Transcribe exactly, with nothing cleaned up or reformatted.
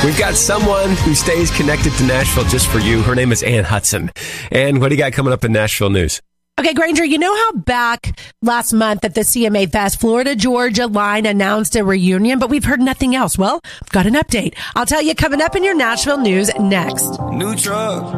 We've got someone who stays connected to Nashville just for you. Her name is Ann Hudson. And what do you got coming up in Nashville news? Okay, Granger, you know how back last month at the C M A Fest, Florida Georgia Line announced a reunion, but we've heard nothing else. Well, I've got an update. I'll tell you coming up in your Nashville news next. New truck.